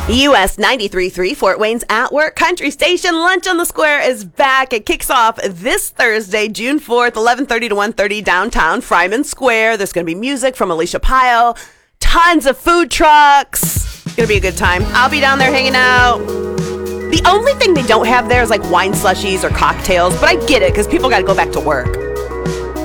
US 93.3 Fort Wayne's At Work Country Station Lunch on the Square is back. It kicks off this Thursday, June 4th, 11:30 to 1:30 downtown Fryman Square. There's going to be music from Alicia Pyle, tons of food trucks. It's going to be a good time. I'll be down there hanging out. The only thing they don't have there is like wine slushies or cocktails, but I get it because people got to go back to work.